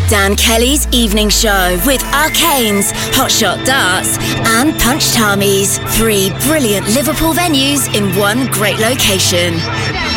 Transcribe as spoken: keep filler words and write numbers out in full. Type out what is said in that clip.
Dan Kelly's Evening Show with Arcanes, Hotshot Darts and Punch Tamis. Three brilliant Liverpool venues in one great location.